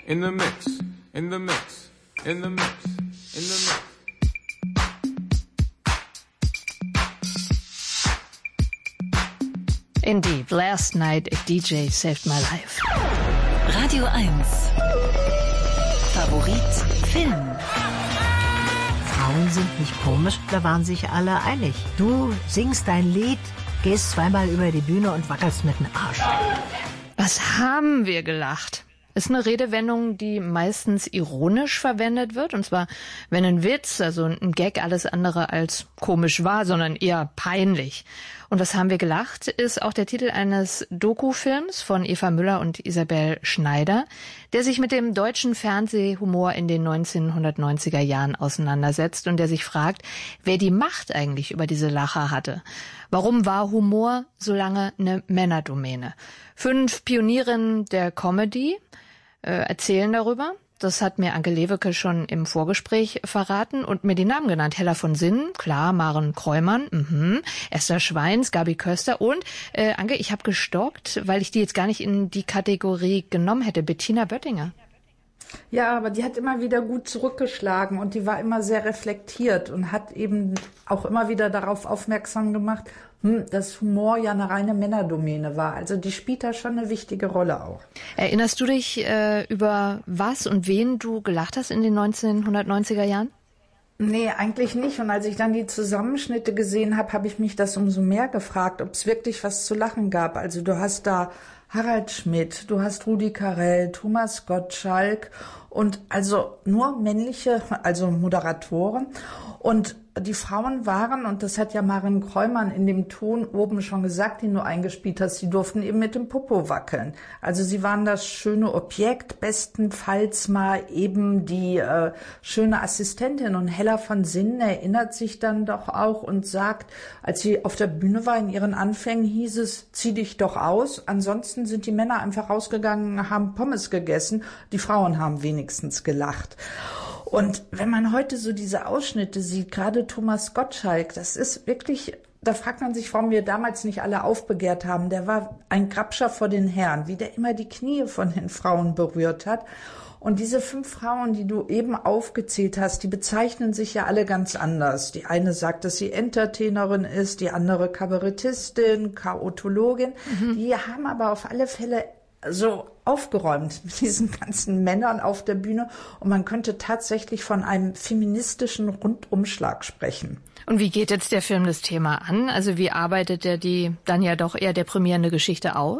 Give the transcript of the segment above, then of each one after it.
in the mix, in the mix, in the mix, in the mix. Indeed, last night a DJ saved my life. Radio 1. Favorit Film. Frauen sind nicht komisch, da waren sich alle einig. Du singst dein Lied, gehst zweimal über die Bühne und wackelst mit dem Arsch. Was haben wir gelacht? Ist eine Redewendung, die meistens ironisch verwendet wird. Und zwar, wenn ein Witz, also ein Gag, alles andere als komisch war, sondern eher peinlich. Und was haben wir gelacht, ist auch der Titel eines Dokufilms von Eva Müller und Isabel Schneider, der sich mit dem deutschen Fernsehhumor in den 1990er Jahren auseinandersetzt und der sich fragt, wer die Macht eigentlich über diese Lacher hatte. Warum war Humor so lange eine Männerdomäne? 5 Pionierinnen der Comedy erzählen darüber. Das hat mir Anke Lewicke schon im Vorgespräch verraten und mir die Namen genannt. Hella von Sinnen, klar, Maren Kreumann, Esther Schweins, Gabi Köster und, Anke, ich habe gestockt, weil ich die jetzt gar nicht in die Kategorie genommen hätte, Bettina Böttinger. Ja, aber die hat immer wieder gut zurückgeschlagen und die war immer sehr reflektiert und hat eben auch immer wieder darauf aufmerksam gemacht, dass Humor ja eine reine Männerdomäne war. Also die spielt da schon eine wichtige Rolle auch. Erinnerst du dich, über was und wen du gelacht hast in den 1990er Jahren? Nee, eigentlich nicht. Und als ich dann die Zusammenschnitte gesehen habe, habe ich mich das umso mehr gefragt, ob es wirklich was zu lachen gab. Also du hast da Harald Schmidt, du hast Rudi Carrell, Thomas Gottschalk und also nur männliche, also Moderatoren. Und die Frauen waren, und das hat ja Maren Kreumann in dem Ton oben schon gesagt, den du eingespielt hast, sie durften eben mit dem Popo wackeln. Also sie waren das schöne Objekt, bestenfalls mal eben die schöne Assistentin. Und Hella von Sinnen erinnert sich dann doch auch und sagt, als sie auf der Bühne war in ihren Anfängen, hieß es, zieh dich doch aus. Ansonsten sind die Männer einfach rausgegangen, haben Pommes gegessen. Die Frauen haben wenigstens gelacht. Und wenn man heute so diese Ausschnitte sieht, gerade Thomas Gottschalk, das ist wirklich, da fragt man sich, warum wir damals nicht alle aufbegehrt haben. Der war ein Grabscher vor den Herren, wie der immer die Knie von den Frauen berührt hat. Und diese 5 Frauen, die du eben aufgezählt hast, die bezeichnen sich ja alle ganz anders. Die eine sagt, dass sie Entertainerin ist, die andere Kabarettistin, Chaotologin. Die haben aber auf alle Fälle so aufgeräumt mit diesen ganzen Männern auf der Bühne und man könnte tatsächlich von einem feministischen Rundumschlag sprechen. Und wie geht jetzt der Film das Thema an? Also wie arbeitet er die dann ja doch eher deprimierende Geschichte auf?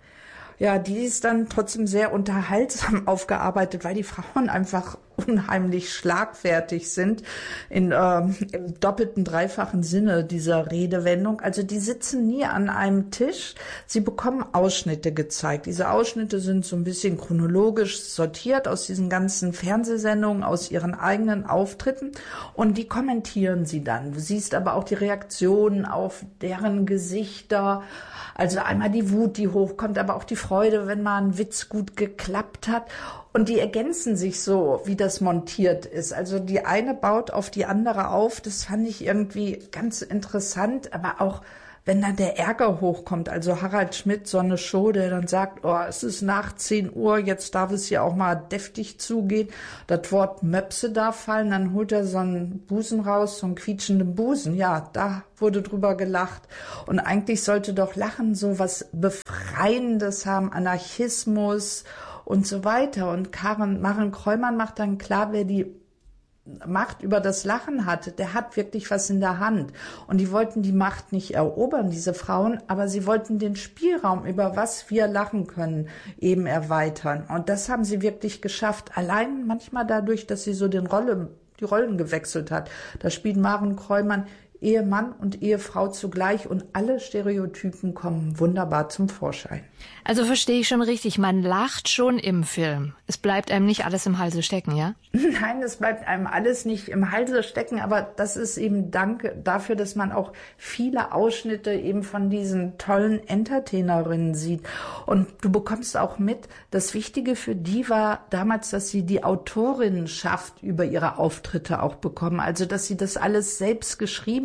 Ja, die ist dann trotzdem sehr unterhaltsam aufgearbeitet, weil die Frauen einfach unheimlich schlagfertig sind im doppelten, dreifachen Sinne dieser Redewendung. Also die sitzen nie an einem Tisch, sie bekommen Ausschnitte gezeigt. Diese Ausschnitte sind so ein bisschen chronologisch sortiert aus diesen ganzen Fernsehsendungen, aus ihren eigenen Auftritten und die kommentieren sie dann. Du siehst aber auch die Reaktionen auf deren Gesichter. Also einmal die Wut, die hochkommt, aber auch die Freude, wenn mal ein Witz gut geklappt hat. Und die ergänzen sich so, wie das montiert ist. Also die eine baut auf die andere auf. Das fand ich irgendwie ganz interessant. Aber auch, wenn dann der Ärger hochkommt. Also Harald Schmidt, so eine Show, der dann sagt, oh, es ist nach 10 Uhr, jetzt darf es hier auch mal deftig zugehen. Das Wort Möpse darf fallen, dann holt er so einen Busen raus, so einen quietschenden Busen. Ja, da wurde drüber gelacht. Und eigentlich sollte doch Lachen so was Befreiendes haben, Anarchismus und so weiter. Und Maren Kreumann macht dann klar, wer die Macht über das Lachen hat, der hat wirklich was in der Hand. Und die wollten die Macht nicht erobern, diese Frauen, aber sie wollten den Spielraum, über was wir lachen können, eben erweitern. Und das haben sie wirklich geschafft. Allein manchmal dadurch, dass sie so die Rollen gewechselt hat. Da spielt Maren Kreumann Ehemann und Ehefrau zugleich und alle Stereotypen kommen wunderbar zum Vorschein. Also verstehe ich schon richtig, man lacht schon im Film. Es bleibt einem nicht alles im Halse stecken, ja? Nein, es bleibt einem alles nicht im Halse stecken, aber das ist eben Dank dafür, dass man auch viele Ausschnitte eben von diesen tollen Entertainerinnen sieht. Und du bekommst auch mit, das Wichtige für die war damals, dass sie die Autorinnenschaft über ihre Auftritte auch bekommen. Also, dass sie das alles selbst geschrieben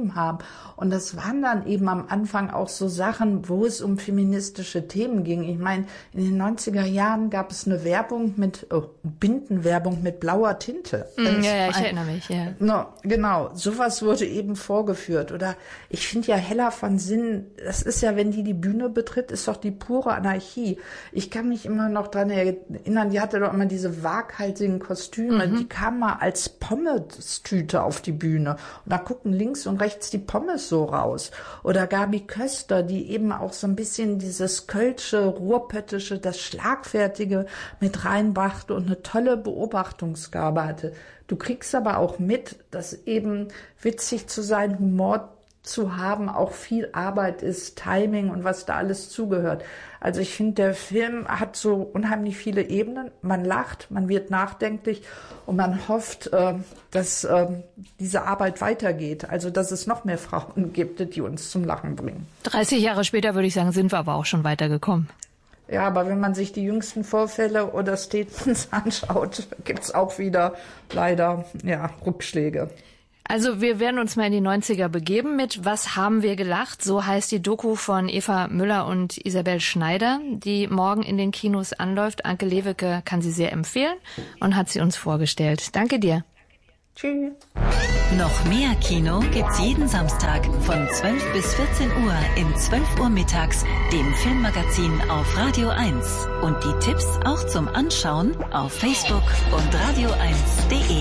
geschrieben haben. Und das waren dann eben am Anfang auch so Sachen, wo es um feministische Themen ging. Ich meine, in den 90er Jahren gab es eine Werbung Bindenwerbung mit blauer Tinte. Ja, ich erinnere mich, ja. No, genau, sowas wurde eben vorgeführt. Oder ich finde ja Hella von Sinn, das ist ja, wenn die Bühne betritt, ist doch die pure Anarchie. Ich kann mich immer noch dran erinnern, die hatte doch immer diese waghalsigen Kostüme, die kam mal als Pommes-Tüte auf die Bühne. Und da gucken links und rechts die Pommes so raus. Oder Gabi Köster, die eben auch so ein bisschen dieses kölsche, ruhrpöttische, das Schlagfertige mit reinbrachte und eine tolle Beobachtungsgabe hatte. Du kriegst aber auch mit, dass eben witzig zu sein, Humor zu haben, auch viel Arbeit ist, Timing und was da alles zugehört. Also ich finde, der Film hat so unheimlich viele Ebenen. Man lacht, man wird nachdenklich und man hofft, dass diese Arbeit weitergeht. Also dass es noch mehr Frauen gibt, die uns zum Lachen bringen. 30 Jahre später, würde ich sagen, sind wir aber auch schon weitergekommen. Ja, aber wenn man sich die jüngsten Vorfälle oder Statements anschaut, gibt's auch wieder leider Rückschläge. Also wir werden uns mal in die 90er begeben mit Was haben wir gelacht? So heißt die Doku von Eva Müller und Isabel Schneider, die morgen in den Kinos anläuft. Anke Lewicke kann sie sehr empfehlen und hat sie uns vorgestellt. Danke dir. Tschüss. Noch mehr Kino gibt's jeden Samstag von 12 bis 14 Uhr in 12 Uhr mittags, dem Filmmagazin auf Radio 1. Und die Tipps auch zum Anschauen auf Facebook und radio1.de.